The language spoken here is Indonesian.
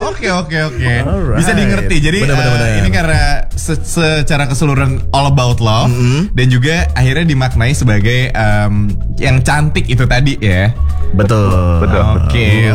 Oke. Alright. Bisa dimengerti. Jadi ini karena secara keseluruhan all about love dan juga akhirnya dimaknai sebagai yang cantik itu tadi ya. Betul. Oke.